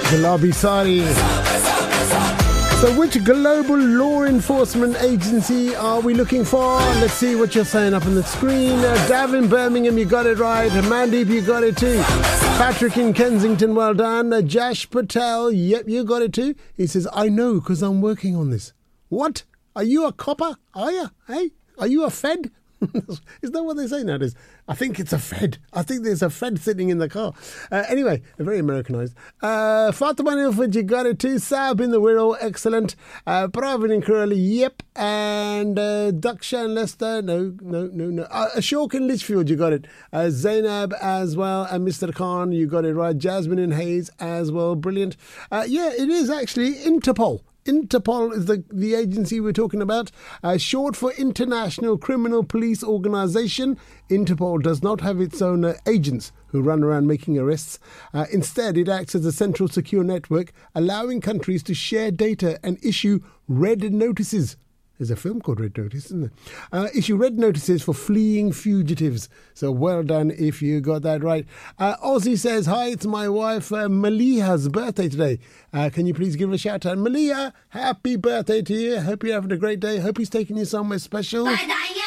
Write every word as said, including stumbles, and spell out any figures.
Gulabi Sari. So which global law enforcement agency are we looking for? Let's see what you're saying up on the screen. Uh, Davin Birmingham, you got it right. Mandeep, you got it too. Patrick in Kensington, well done. Uh, Jash Patel, yep, you got it too. He says, I know because I'm working on this. What? Are you a copper? Are you? Hey? Are you a Fed? Is that what they say nowadays? I think it's a Fed. I think there's a Fed sitting in the car. Uh, anyway, very Americanized. Uh, Fatima Nilford, you got it too. Saab in the Wirral, excellent. Uh, Pravin in Curly, yep. And uh, Dakshan Lester, no, no, no, no. Uh, Ashok in Litchfield, you got it. Uh, Zainab as well. And Mister Khan, you got it right. Jasmine in Hayes as well, brilliant. Uh, yeah, it is actually Interpol. Interpol is the, the agency we're talking about, uh, short for International Criminal Police Organization. Interpol does not have its own uh, agents who run around making arrests. Uh, instead, it acts as a central secure network, allowing countries to share data and issue red notices. There's a film called Red Notice, isn't there? Uh, issue red notices for fleeing fugitives. So well done if you got that right. Uh, Ozzy says, hi, it's my wife uh, Maliha's birthday today. Uh, can you please give her a shout out? Maliha, happy birthday to you. Hope you're having a great day. Hope he's taking you somewhere special.